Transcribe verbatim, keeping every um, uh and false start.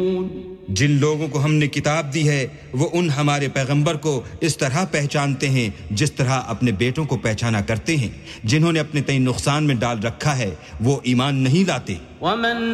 जिन लोगों को हमने किताब दी है वो उन हमारे पैगंबर को इस तरह पहचानते हैं जिस तरह अपने बेटों को पहचाना करते हैं। जिन्होंने अपने तय नुकसान में डाल रखा है वो ईमान नहीं लाते।